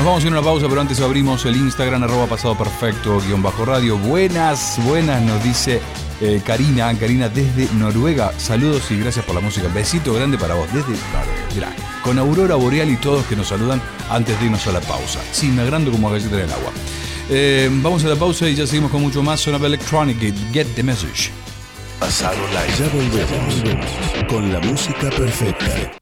Nos vamos a ir a una pausa, pero antes abrimos el Instagram, @pasadoperfecto_radio. Buenas, nos dice Karina desde Noruega. Saludos y gracias por la música. Besito grande para vos, desde Noruega. Mirá, con Aurora Boreal y todos que nos saludan antes de irnos a la pausa. Sí, me agrando como galleta en el agua. Vamos a la pausa y ya seguimos con mucho más. Son Electronic y Get the Message. Pasado Live. Ya volvemos con la música perfecta.